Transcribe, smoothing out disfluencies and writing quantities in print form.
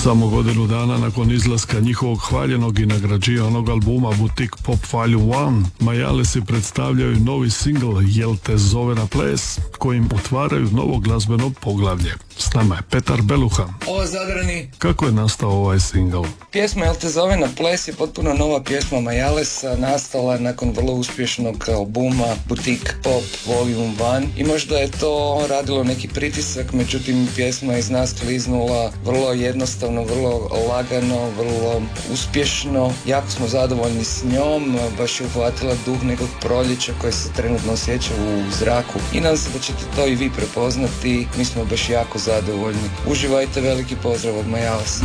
Samo godinu dana nakon izlaska njihovog hvaljenog i nagrađivanog albuma Boutique Pop Volume 1, Majalesi predstavljaju novi singl Jel te zove na ples, kojim otvaraju novo glazbeno poglavlje. S nama je Petar Beluha. Ovo Zadrani. Kako je nastao ovaj singl? Pjesma Jel te zove na ples je potpuno nova pjesma Majalesa, nastala nakon vrlo uspješnog albuma Boutique Pop Volume 1 i možda je to radilo neki pritisak, međutim pjesma je iz nas kliznula vrlo jednostavno, vrlo lagano, vrlo uspješno. Jako smo zadovoljni s njom, baš je uhvatila duh nekog proljeća koje se trenutno osjeća u zraku i nadam se da ćete to i vi prepoznati. Mi smo baš jako zadovoljni. Uživajte, veliki pozdrav od Majalesa.